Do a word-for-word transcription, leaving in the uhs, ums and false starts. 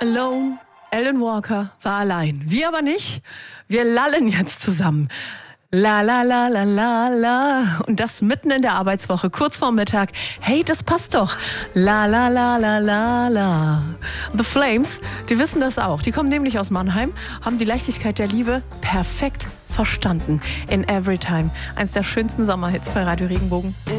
Alone. Alan Walker war allein. Wir aber nicht. Wir lallen jetzt zusammen. La la la la la la. Und das mitten in der Arbeitswoche, kurz vorm Mittag. Hey, das passt doch. La la la la la la. The Flames, die wissen das auch. Die kommen nämlich aus Mannheim, haben die Leichtigkeit der Liebe perfekt verstanden. In Every Time. Eins der schönsten Sommerhits bei Radio Regenbogen.